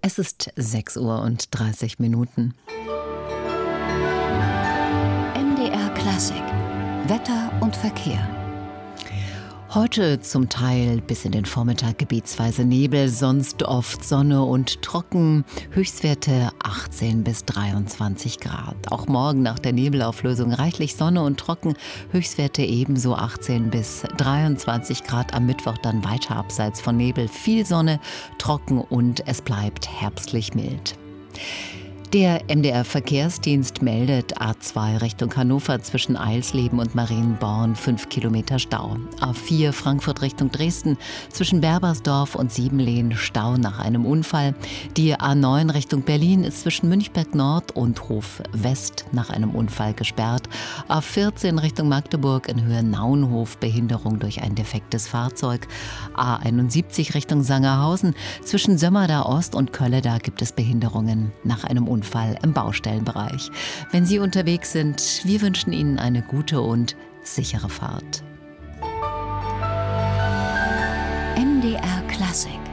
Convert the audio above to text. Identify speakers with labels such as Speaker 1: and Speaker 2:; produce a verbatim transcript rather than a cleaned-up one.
Speaker 1: Es ist sechs Uhr und dreißig Minuten.
Speaker 2: M D R Klassik. Wetter und Verkehr.
Speaker 1: Heute zum Teil bis in den Vormittag gebietsweise Nebel, sonst oft Sonne und trocken. Höchstwerte achtzehn bis dreiundzwanzig Grad. Auch morgen nach der Nebelauflösung reichlich Sonne und trocken. Höchstwerte ebenso achtzehn bis dreiundzwanzig Grad. Am Mittwoch dann weiter abseits von Nebel. Viel Sonne, trocken und es bleibt herbstlich mild. Der M D R-Verkehrsdienst meldet A zwei Richtung Hannover zwischen Eilsleben und Marienborn fünf Kilometer Stau. A vier Frankfurt Richtung Dresden zwischen Berbersdorf und Siebenlehn Stau nach einem Unfall. Die A neun Richtung Berlin ist zwischen Münchberg Nord und Hof West nach einem Unfall gesperrt. A vierzehn Richtung Magdeburg in Höhe Naunhof Behinderung durch ein defektes Fahrzeug. A einundsiebzig Richtung Sangerhausen zwischen Sömmerda Ost und Kölleda gibt es Behinderungen nach einem Unfall. Unfall im Baustellenbereich. Wenn Sie unterwegs sind, wir wünschen Ihnen eine gute und sichere Fahrt.
Speaker 2: M D R Klassik.